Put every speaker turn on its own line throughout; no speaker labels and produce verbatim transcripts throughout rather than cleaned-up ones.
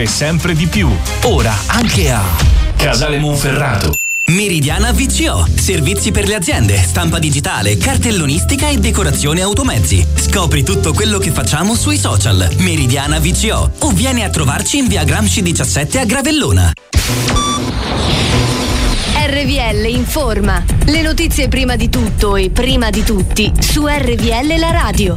vendere sempre di più. Ora anche a Casale Monferrato.
Meridiana V C O, servizi per le aziende, stampa digitale, cartellonistica e decorazione automezzi. Scopri tutto quello che facciamo sui social. Meridiana V C O o vieni a trovarci in via Gramsci diciassette a Gravellona.
R V L informa. Le notizie prima di tutto e prima di tutti su R V L la radio.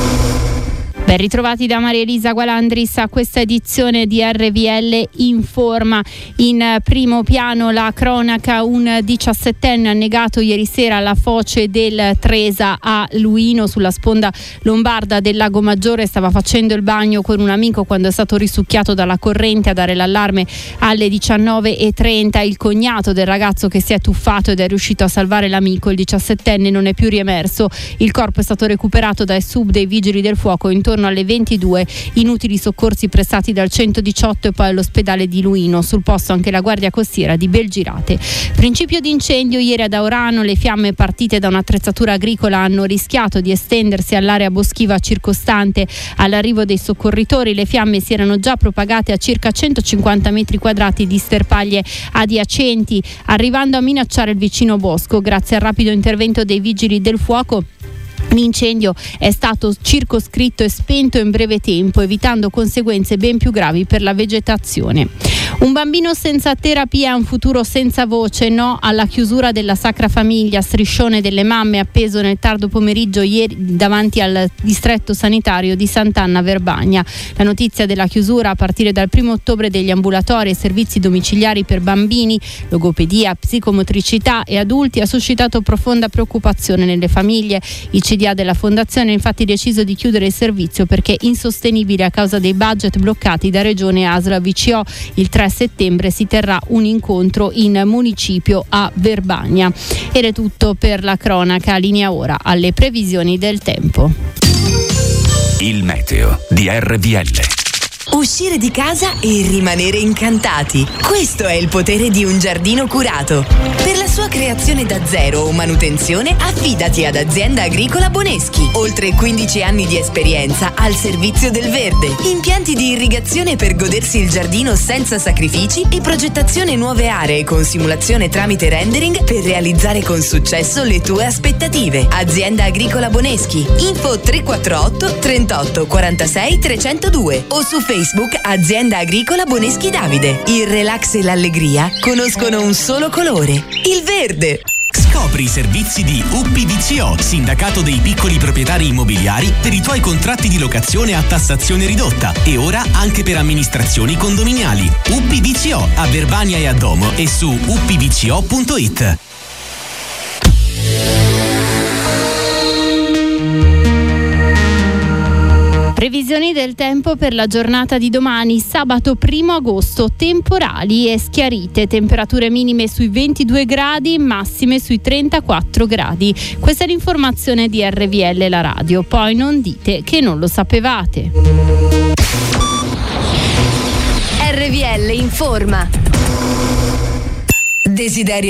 Ben ritrovati da Maria Elisa Gualandris a questa edizione di R V L Informa. In primo piano la cronaca: un diciassettenne annegato ieri sera alla foce del Tresa a Luino, sulla sponda lombarda del Lago Maggiore. Stava facendo il bagno con un amico quando è stato risucchiato dalla corrente. A dare l'allarme alle diciannove e trenta il cognato del ragazzo che si è tuffato ed è riuscito a salvare l'amico. Il diciassettenne non è più riemerso. Il corpo è stato recuperato dai sub dei vigili del fuoco intorno alle ventidue. Inutili soccorsi prestati dal centodiciotto e poi all'ospedale di Luino. Sul posto anche la guardia costiera di Belgirate. Principio di incendio ieri ad Aurano. Le fiamme partite da un'attrezzatura agricola hanno rischiato di estendersi all'area boschiva circostante. All'arrivo dei soccorritori le fiamme si erano già propagate a circa centocinquanta metri quadrati di sterpaglie adiacenti, arrivando a minacciare il vicino bosco. Grazie al rapido intervento dei vigili del fuoco, l'incendio è stato circoscritto e spento in breve tempo, evitando conseguenze ben più gravi per la vegetazione. Un bambino senza terapia, un futuro senza voce. No alla chiusura della Sacra Famiglia. Striscione delle mamme appeso nel tardo pomeriggio ieri davanti al distretto sanitario di Sant'Anna Verbagna. La notizia della chiusura a partire dal primo ottobre degli ambulatori e servizi domiciliari per bambini, logopedia, psicomotricità e adulti ha suscitato profonda preoccupazione nelle famiglie. Il C D A della Fondazione ha infatti deciso di chiudere il servizio perché insostenibile a causa dei budget bloccati da Regione, A S L, V C O. Il tre settembre si terrà un incontro in municipio a Verbagna. Ed è tutto per la cronaca. Linea ora alle previsioni del tempo.
Il meteo di R V L.
Uscire di casa e rimanere incantati. Questo è il potere di un giardino curato. Per la sua creazione da zero o manutenzione, affidati ad Azienda Agricola Boneschi. Oltre quindici anni di esperienza al servizio del verde. Impianti di irrigazione per godersi il giardino senza sacrifici e progettazione nuove aree con simulazione tramite rendering per realizzare con successo le tue aspettative. Azienda Agricola Boneschi. Info tre quattro otto trentotto quarantasei trecentodue o su Facebook Azienda Agricola Boneschi Davide. Il relax e l'allegria conoscono un solo colore, il verde.
Scopri i servizi di U P V C O, Sindacato dei piccoli proprietari immobiliari, per i tuoi contratti di locazione a tassazione ridotta e ora anche per amministrazioni condominiali. U P V C O a Verbania e a Domo e su u p v c o punto i t.
Previsioni del tempo per la giornata di domani, sabato primo agosto. Temporali e schiarite, temperature minime sui ventidue gradi, massime sui trentaquattro gradi. Questa è l'informazione di R V L la radio, poi non dite che non lo sapevate.
R V L informa.
Desiderio